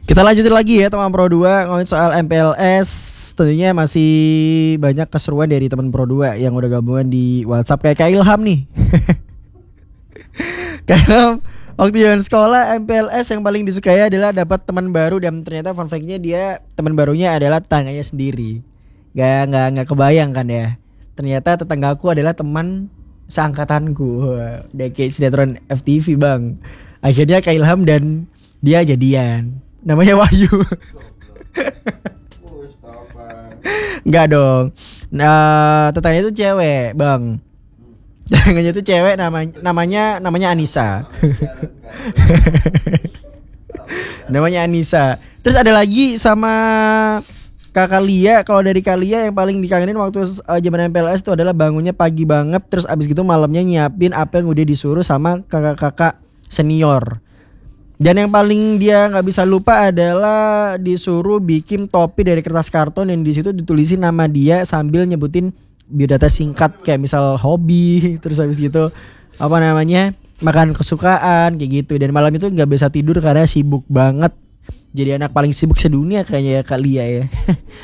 Kita lanjutin lagi ya teman Pro 2 ngomongin soal MPLS. Tentunya masih banyak keseruan dari teman Pro 2 yang udah gabungan di WhatsApp kayak Kak Ilham nih. Kak Ilham waktu zaman sekolah MPLS yang paling disukai adalah dapat teman baru dan ternyata fun fact-nya dia teman barunya adalah tetangganya sendiri. Gak kebayang kan ya. Ternyata tetanggaku adalah teman seangkatanku. Udah kayak sinetron FTV bang. Akhirnya Kak Ilham dan dia jadian. Namanya Wahyu. Enggak dong. Nah, tetangganya itu cewek, Bang. Tetangganya itu cewek namanya Anissa. Namanya Anissa. Terus ada lagi sama Kakak Lia. Kalau dari Kalia yang paling dikangenin waktu zaman MPLS itu adalah bangunnya pagi banget, terus abis gitu malamnya nyiapin apa yang udah disuruh sama kakak-kakak senior. Dan yang paling dia nggak bisa lupa adalah disuruh bikin topi dari kertas karton yang di situ ditulisin nama dia sambil nyebutin biodata singkat kayak misal hobi, terus habis gitu apa namanya makan kesukaan kayak gitu. Dan malam itu nggak bisa tidur karena sibuk banget. Jadi anak paling sibuk sedunia kayaknya ya Kak Lia ya.